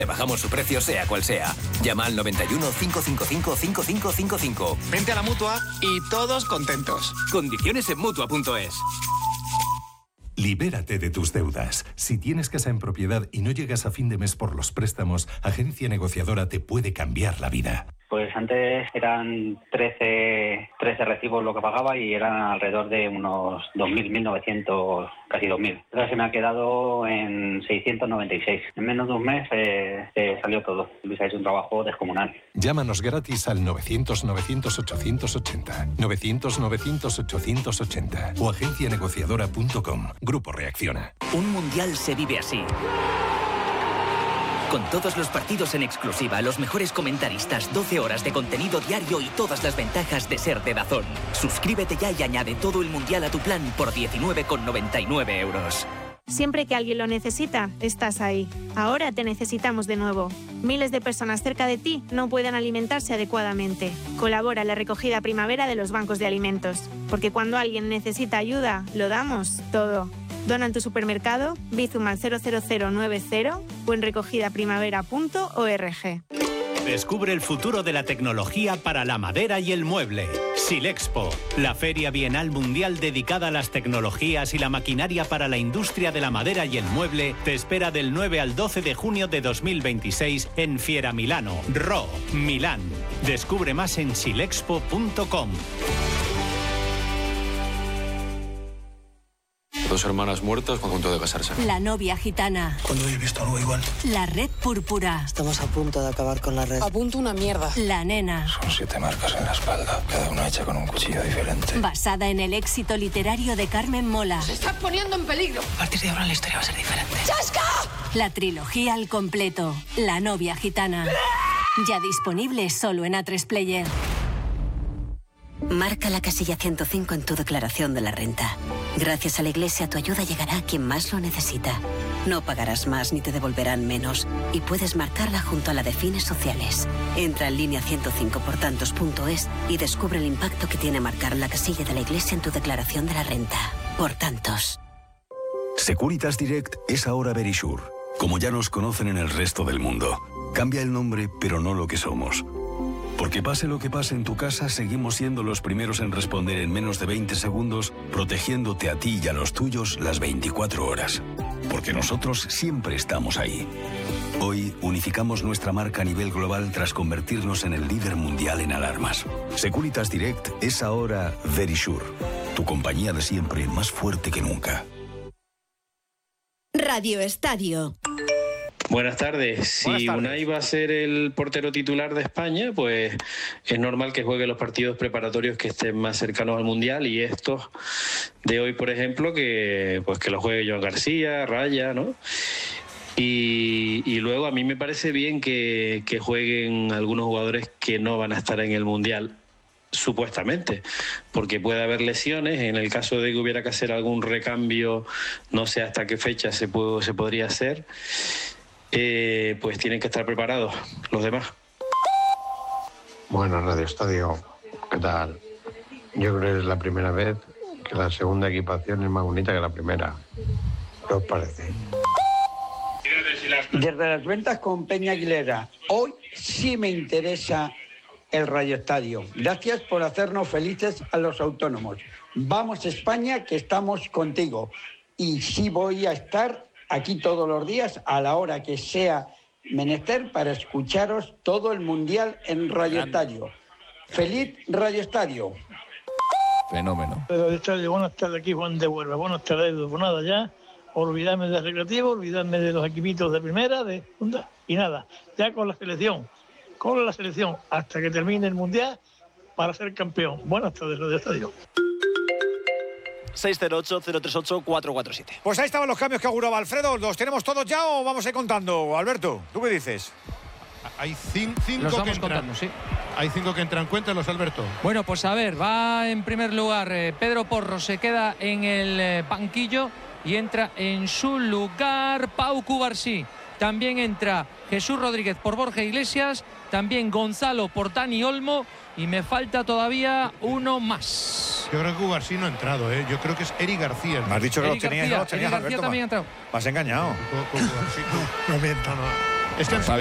Le bajamos su precio sea cual sea. Llama al 91 555 5555. Vente a la Mutua y todos contentos. Condiciones en Mutua.es. Libérate de tus deudas. Si tienes casa en propiedad y no llegas a fin de mes por los préstamos, Agencia Negociadora te puede cambiar la vida. Pues antes eran 13 recibos lo que pagaba y eran alrededor de unos 2.000, 1.900, casi 2.000. Ahora se me ha quedado en 696. En menos de un mes salió todo. Luis ha hecho un trabajo descomunal. Llámanos gratis al 900-900-880, 900-900-880 o agencianegociadora.com. Grupo Reacciona. Un mundial se vive así. Con todos los partidos en exclusiva, los mejores comentaristas, 12 horas de contenido diario y todas las ventajas de ser de DAZN. Suscríbete ya y añade todo el mundial a tu plan por 19,99 euros. Siempre que alguien lo necesita, estás ahí. Ahora te necesitamos de nuevo. Miles de personas cerca de ti no pueden alimentarse adecuadamente. Colabora en la recogida primavera de los bancos de alimentos. Porque cuando alguien necesita ayuda, lo damos todo. Dona en tu supermercado, Bizum al 00090 o en recogidaprimavera.org. Descubre el futuro de la tecnología para la madera y el mueble. Silexpo, la feria bienal mundial dedicada a las tecnologías y la maquinaria para la industria de la madera y el mueble, te espera del 9 al 12 de junio de 2026 en Fiera Milano, Ro, Milán. Descubre más en silexpo.com. Dos hermanas muertas a punto de casarse. La novia gitana. ¿Cuándo habéis visto algo igual? La red púrpura. Estamos a punto de acabar con la red. A punto una mierda. La nena. Son 7 marcas en la espalda, cada una hecha con un cuchillo diferente. Basada en el éxito literario de Carmen Mola. ¡Se está poniendo en peligro! A partir de ahora la historia va a ser diferente. ¡Chasca! La trilogía al completo. La novia gitana. Ya disponible solo en A3 Player. Marca la casilla 105 en tu declaración de la renta. Gracias a la Iglesia, tu ayuda llegará a quien más lo necesita. No pagarás más ni te devolverán menos. Y puedes marcarla junto a la de fines sociales. Entra en línea 105portantos.es y descubre el impacto que tiene marcar la casilla de la Iglesia en tu declaración de la renta. Por tantos. Securitas Direct es ahora Verisure. Como ya nos conocen en el resto del mundo. Cambia el nombre, pero no lo que somos. Porque pase lo que pase en tu casa, seguimos siendo los primeros en responder en menos de 20 segundos, protegiéndote a ti y a los tuyos las 24 horas. Porque nosotros siempre estamos ahí. Hoy unificamos nuestra marca a nivel global tras convertirnos en el líder mundial en alarmas. Securitas Direct es ahora Verisure, tu compañía de siempre más fuerte que nunca. Radio Estadio. Buenas tardes. Si Unai va a ser el portero titular de España, pues es normal que juegue los partidos preparatorios que estén más cercanos al Mundial, y estos de hoy, por ejemplo, que lo juegue Joan García, Raya, ¿no? Y luego a mí me parece bien que jueguen algunos jugadores que no van a estar en el Mundial, supuestamente, porque puede haber lesiones. En el caso de que hubiera que hacer algún recambio, no sé hasta qué fecha se podría hacer. Pues tienen que estar preparados los demás. Bueno, Radio Estadio, ¿qué tal? Yo creo que es la primera vez que la segunda equipación es más bonita que la primera. ¿Qué os parece? Desde las ventas con Peña Aguilera, hoy sí me interesa el Radio Estadio. Gracias por hacernos felices a los autónomos. Vamos España, que estamos contigo. Y sí voy a estar aquí todos los días a la hora que sea menester para escucharos todo el Mundial en Radio Estadio. ¡Feliz Radio Estadio! Fenómeno. Radio Estadio, buenas tardes, aquí Juan de Huelva. Buenas tardes, pues nada, ya olvidarme del recreativo, olvidarme de los equipitos de primera, de segunda, y nada, ya con la selección, hasta que termine el Mundial para ser campeón. Buenas tardes, Radio Estadio. 608-038-447. Pues ahí estaban los cambios que auguraba Alfredo. ¿Los tenemos todos ya o vamos a ir contando? Alberto, ¿tú qué dices? Hay cinco los vamos que entran. contando, sí. Hay 5 que entran. Cuéntanos, Alberto. Bueno, pues a ver, va en primer lugar Pedro Porro, se queda en el banquillo y entra en su lugar Pau Cubarsí. También entra Jesús Rodríguez por Borja Iglesias, también Gonzalo por Dani Olmo, y me falta todavía uno más. Yo creo que Cubarsí no ha entrado, ¿eh? Yo creo que es Eric García. Me has dicho que los tenías, Eric García Alberto. también ha entrado. Me has engañado. No miento, no. Está